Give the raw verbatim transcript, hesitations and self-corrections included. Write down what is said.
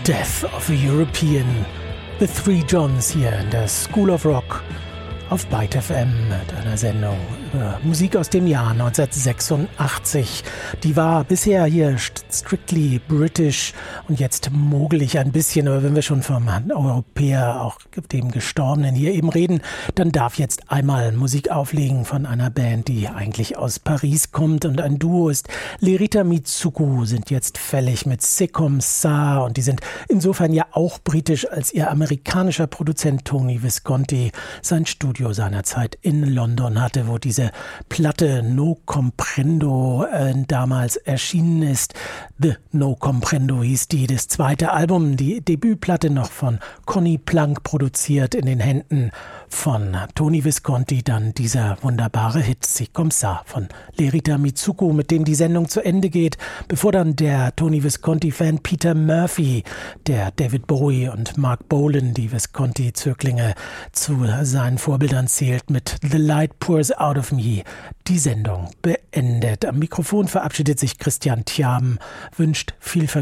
Death of a European. The Three Johns hier in der School of Rock auf Byte F M mit einer Sendung über Musik aus dem Jahr neunzehnhundertsechsundachtzig. Die war bisher hier strictly British und jetzt mogelig ein bisschen, aber wenn wir schon vom Europäer, auch dem Gestorbenen hier eben reden, dann darf jetzt einmal Musik auflegen von einer Band, die eigentlich aus Paris kommt und ein Duo ist. Lerita Mitsuko sind jetzt fällig mit C'est comme ça und die sind insofern ja auch britisch, als ihr amerikanischer Produzent Tony Visconti sein Studio seinerzeit in London hatte, wo diese Platte No Comprendo äh, damals erschienen ist. The No Comprendo hieß die, das zweite Album, die Debütplatte noch von Conny Plank produziert, in den Händen von Tony Visconti, dann dieser wunderbare Hit C'est comme ça von Lerita Mitsuko, mit dem die Sendung zu Ende geht, bevor dann der Tony Visconti-Fan Peter Murphy, der David Bowie und Mark Bolan, die Visconti-Zöglinge, zu seinen Vorbildern zählt, mit The Light Pours Out of Me die Sendung beendet. Am Mikrofon verabschiedet sich Christian Thiam, wünscht viel Vergnügen